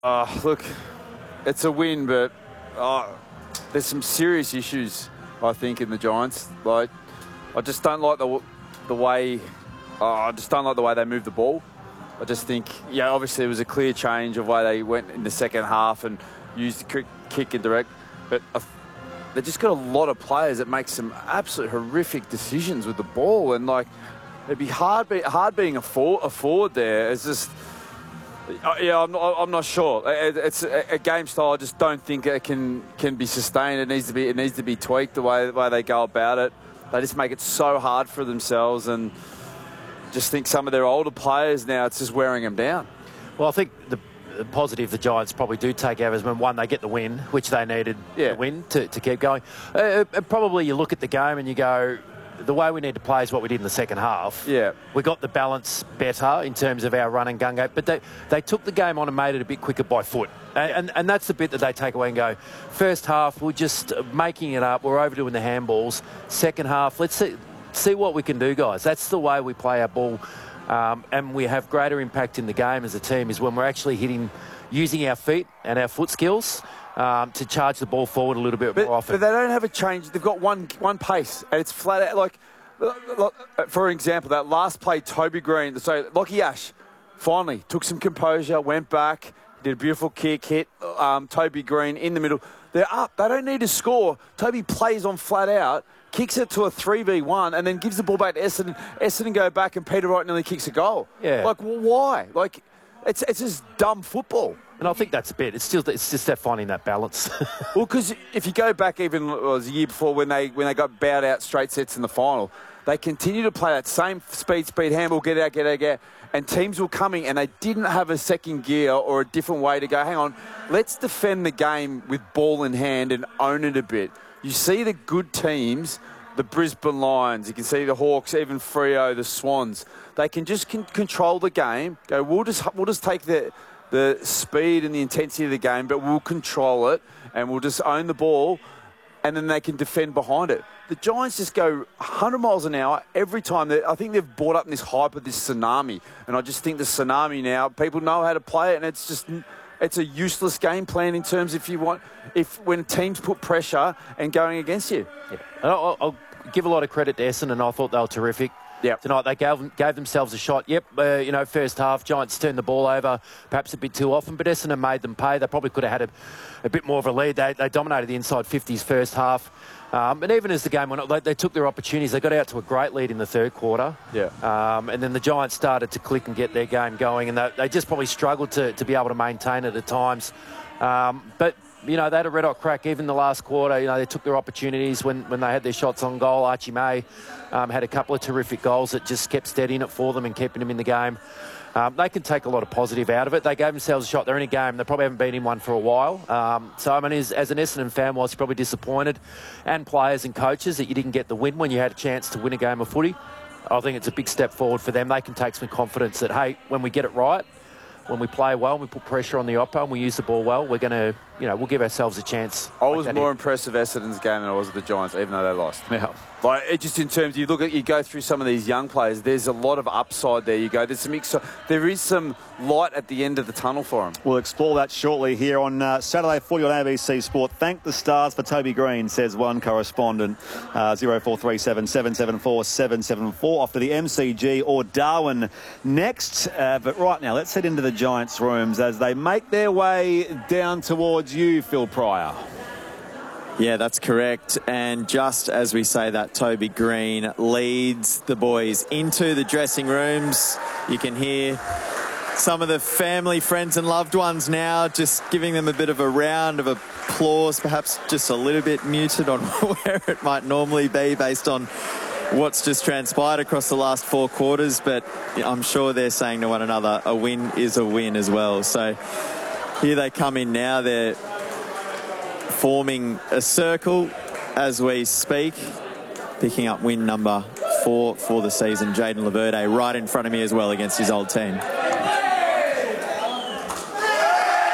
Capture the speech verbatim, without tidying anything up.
Uh, look, it's a win, but uh, there's some serious issues, I think, in the Giants. Like, I just don't like the the way. Uh, I just don't like the way they move the ball. I just think, yeah, obviously it was a clear change of way they went in the second half and used the kick, kick and direct, but uh, they just got a lot of players that make some absolute horrific decisions with the ball, and like it'd be hard, be, hard being a, for, a forward there. It's just. Uh, yeah, I'm not, I'm not sure. It, it's a, a game style. I just don't think it can can be sustained. It needs to be it needs to be tweaked the way the way they go about it. They just make it so hard for themselves, and just think some of their older players now, it's just wearing them down. Well, I think the, the positive the Giants probably do take out is when one, they get the win, which they needed yeah. to win to, to keep going. Uh, probably you look at the game and you go, the way we need to play is what we did in the second half. Yeah. We got the balance better in terms of our run and gun game, but they, they took the game on and made it a bit quicker by foot. And, and, and that's the bit that they take away and go, first half, we're just making it up. We're overdoing the handballs. Second half, let's see, see what we can do, guys. That's the way we play our ball. Um, and we have greater impact in the game as a team is when we're actually hitting, using our feet and our foot skills Um, to charge the ball forward a little bit but, more often. But they don't have a change. They've got one one pace, and it's flat out. Like, for example, that last play, Toby Green, so Lockie Ash finally took some composure, went back, did a beautiful kick, hit um, Toby Green in the middle. They're up. They don't need to score. Toby plays on flat out, kicks it to a three v one, and then gives the ball back to Essendon. Essendon go back, and Peter Wright nearly kicks a goal. Yeah. Like, well, why? Like, it's it's just dumb football. And I think that's a bit. It's still it's just that finding that balance. Well, because if you go back even well, it was a year before when they when they got bowed out straight sets in the final, they continue to play that same speed, speed handball, get out, get out, get out, and teams were coming and they didn't have a second gear or a different way to go. Hang on, let's defend the game with ball in hand and own it a bit. You see the good teams, the Brisbane Lions, you can see the Hawks, even Freo, the Swans. They can just con- control the game. Go, we'll just we'll just take the. the speed and the intensity of the game, but we'll control it and we'll just own the ball, and then they can defend behind it. The Giants just go one hundred miles an hour every time. I think they've brought up this hype of this tsunami, and I just think the tsunami now, people know how to play it, and it's just it's a useless game plan in terms if you want, if when teams put pressure and going against you. Yeah. I'll, I'll give a lot of credit to Essendon, and I thought they were terrific. Yep. Tonight they gave, gave themselves a shot. Yep, uh, you know, first half, Giants turned the ball over perhaps a bit too often, but Essendon made them pay. They probably could have had a, a bit more of a lead. They, they dominated the inside fifties first half. Um, and even as the game went on, they, they took their opportunities. They got out to a great lead in the third quarter. Yeah. Um, and then the Giants started to click and get their game going, and they, they just probably struggled to, to be able to maintain it at times. Um, but... You know, they had a red-hot crack even the last quarter. You know, they took their opportunities when, when they had their shots on goal. Archie May um, had a couple of terrific goals that just kept steadying it for them and keeping them in the game. Um, they can take a lot of positive out of it. They gave themselves a shot. They're in a game. They probably haven't been in one for a while. Um, so, I mean, as, as an Essendon fan, whilst you're probably disappointed, and players and coaches, that you didn't get the win when you had a chance to win a game of footy, I think it's a big step forward for them. They can take some confidence that, hey, when we get it right, when we play well, we put pressure on the oppo and we use the ball well, we're going to, you know, we'll give ourselves a chance. I was like more here. impressed with Essendon's game than I was with the Giants, even though they lost. Yeah. Like, it just in terms, you look at, you go through some of these young players, there's a lot of upside there. You go, there's some, ex- there is some light at the end of the tunnel for them. We'll explore that shortly here on uh, Saturday Footy on A B C Sport. Thank the stars for Toby Green, says one correspondent. Uh, zero four three seven, seven seven four, seven seven four off to the M C G or Darwin next. Uh, but right now, let's head into the Giants' rooms as they make their way down towards you, Phil Pryor. Yeah, that's correct. And just as we say that, Toby Green leads the boys into the dressing rooms. You can hear some of the family, friends and loved ones now just giving them a bit of a round of applause, perhaps just a little bit muted on where it might normally be based on what's just transpired across the last four quarters. But I'm sure they're saying to one another, a win is a win as well. So here they come in now. They're forming a circle as we speak, picking up win number four for the season. Jayden Laverde right in front of me as well against his old team.